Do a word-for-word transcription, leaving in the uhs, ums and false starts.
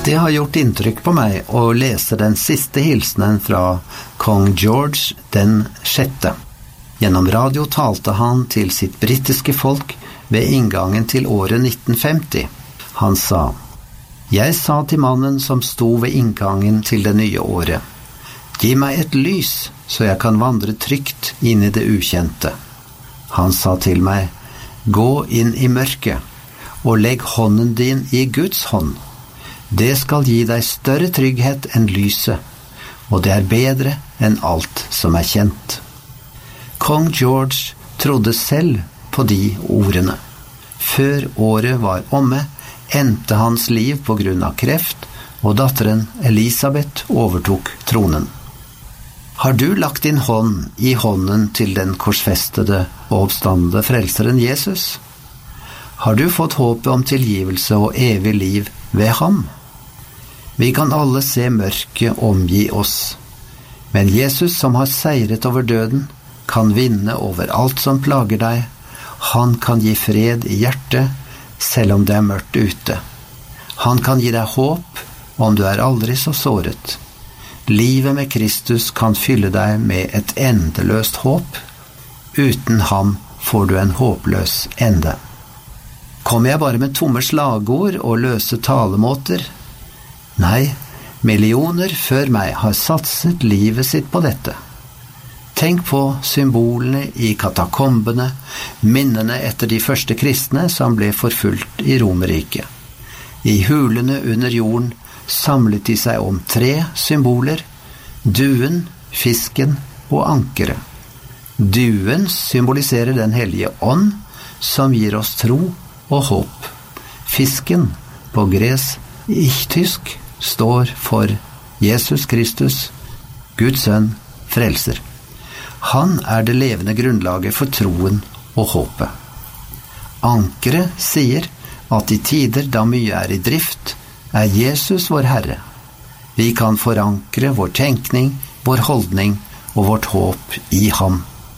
Det har gjort inntrykk på meg å lese den siste hilsenen fra kong George den sjette. Gjennom radio talte han til sitt britiske folk ved inngangen til året nitten femti. Han sa: «Jeg sa til mannen som sto ved inngangen til det nye året, gi meg et lys, så jeg kan vandre trygt inn i det ukjente. Han sa til meg, gå inn i mørket, og legg hånden din i Guds hånd. Det skal gi deg større trygghet enn lyset, og det er bedre enn alt som er kjent.» Kong George trodde selv på de ordene. Før året var omme, endte hans liv på grunn av kreft, og datteren Elisabeth overtok tronen. Har du lagt din hånd i hånden til den korsfestede og oppstandede frelseren Jesus? Har du fått håpet om tilgivelse og evig liv ved ham? Vi kan alle se mørket omgi oss, men Jesus som har seiret over døden, kan vinne over alt som plager deg. Han kan gi fred i hjertet, selv om det er mørkt ute. Han kan gi deg håp, om du er aldri så såret. Livet med Kristus kan fylle deg med et endeløst håp. Uten ham får du en håpløs ende. Kommer jeg bare med tomme slagord og løse talemåter? Nei, millioner før meg har satset livet sitt på dette. Tenk på symbolene i katakombene, minnene etter de første kristne som ble forfulgt i Romerriket. I hulene under jorden samlet de seg om tre symboler: duen, fisken og ankeret. Duen symboliserer den hellige ånd, som gir oss tro og håp. Fisken, på gresk ichtysk, står for Jesus Kristus, Guds sønn, frelser. Han er det levende grunnlaget for troen og håpet. Ankeret sier at i tider da mye er i drift, er Jesus vår Herre. Vi kan forankre vår tenkning, vår holdning og vårt håp i ham.